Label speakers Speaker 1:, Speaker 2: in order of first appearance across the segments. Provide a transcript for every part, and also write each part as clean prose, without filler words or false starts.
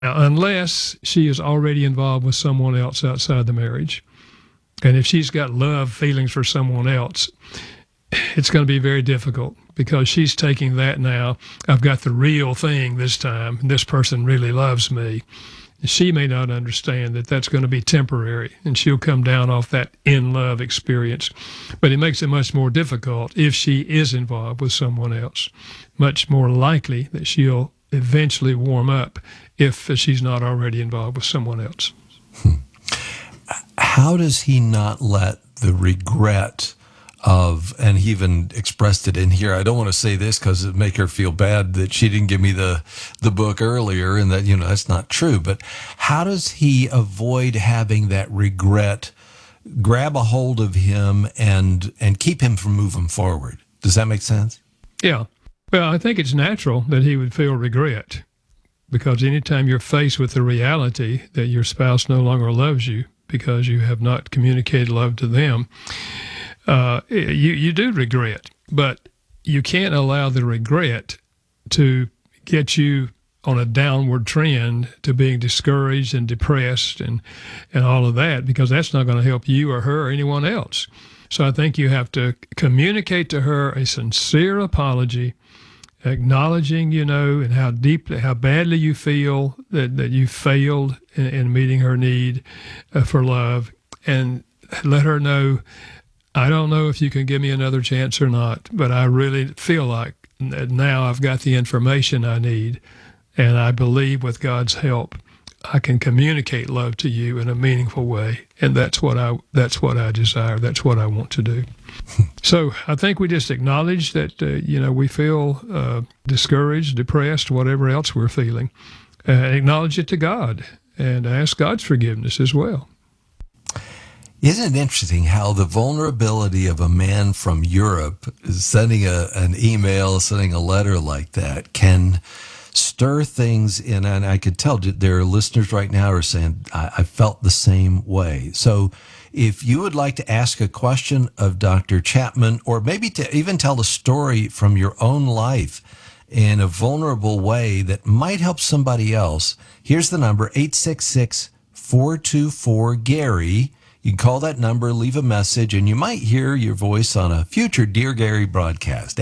Speaker 1: Now, unless she is already involved with someone else outside the marriage. And if she's got love feelings for someone else, it's going to be very difficult because she's taking that now. I've got the real thing this time. And this person really loves me. She may not understand that that's going to be temporary, and she'll come down off that in-love experience. But it makes it much more difficult if she is involved with someone else. Much more likely that she'll eventually warm up if she's not already involved with someone else.
Speaker 2: How does he not let the regret of, and he even expressed it in here, I don't want to say this because it'd make her feel bad that she didn't give me the book earlier, and that, that's not true, but how does he avoid having that regret grab a hold of him and keep him from moving forward? Does that make sense?
Speaker 1: Yeah. Well, I think it's natural that he would feel regret, because anytime you're faced with the reality that your spouse no longer loves you because you have not communicated love to them, you do regret. But you can't allow the regret to get you on a downward trend to being discouraged and depressed and all of that, because that's not going to help you or her or anyone else. So I think you have to communicate to her a sincere apology, acknowledging, and how badly you feel that you failed in meeting her need for love, and let her know, I don't know if you can give me another chance or not, but I really feel like now I've got the information I need, and I believe with God's help, I can communicate love to you in a meaningful way, and that's what I desire. That's what I want to do. So I think we just acknowledge that we feel discouraged, depressed, whatever else we're feeling. Acknowledge it to God and ask God's forgiveness as well.
Speaker 2: Isn't it interesting how the vulnerability of a man from Europe sending an email, sending a letter like that can stir things in? And I could tell there are listeners right now who are saying, I felt the same way. So if you would like to ask a question of Dr. Chapman, or maybe to even tell a story from your own life in a vulnerable way that might help somebody else, here's the number, 866-424-GARY. You can call that number, leave a message, and you might hear your voice on a future Dear Gary broadcast,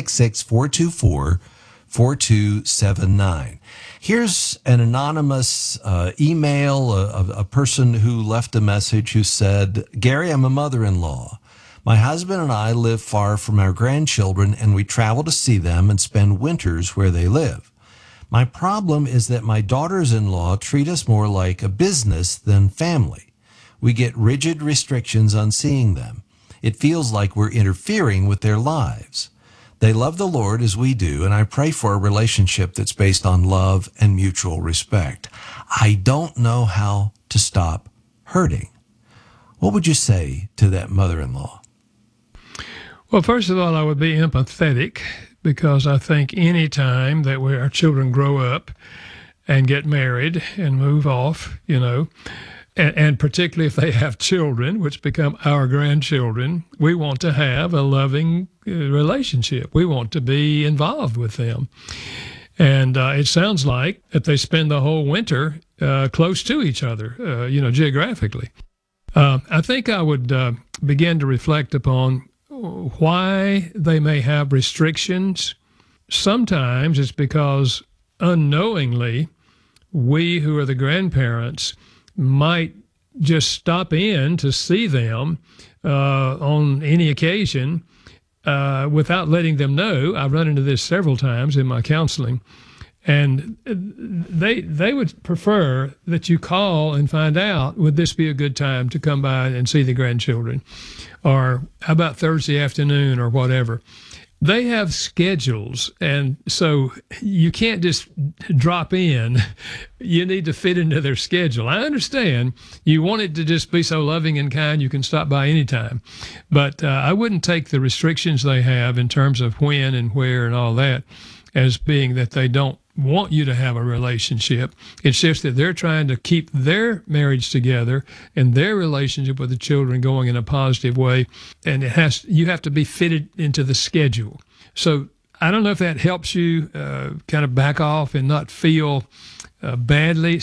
Speaker 2: 866-424-4279. Here's an anonymous email, a person who left a message who said, Gary, I'm a mother-in-law. My husband and I live far from our grandchildren, and we travel to see them and spend winters where they live. My problem is that my daughters-in-law treat us more like a business than family. We get rigid restrictions on seeing them. It feels like we're interfering with their lives. They love the Lord as we do, and I pray for a relationship that's based on love and mutual respect. I don't know how to stop hurting. What would you say to that mother-in-law?
Speaker 1: Well, first of all, I would be empathetic, because I think any time that our children grow up and get married and move off, and particularly if they have children, which become our grandchildren, we want to have a loving relationship. We want to be involved with them. And it sounds like that they spend the whole winter close to each other, geographically. I think I would begin to reflect upon why they may have restrictions. Sometimes it's because unknowingly, we who are the grandparents might just stop in to see them on any occasion without letting them know. I've run into this several times in my counseling, and they would prefer that you call and find out, would this be a good time to come by and see the grandchildren? Or how about Thursday afternoon or whatever? They have schedules, and so you can't just drop in. You need to fit into their schedule. I understand you want it to just be so loving and kind you can stop by anytime, but I wouldn't take the restrictions they have in terms of when and where and all that as being that they don't want you to have a relationship. It's just that they're trying to keep their marriage together and their relationship with the children going in a positive way, and you have to be fitted into the schedule. So I don't know if that helps you kind of back off and not feel badly.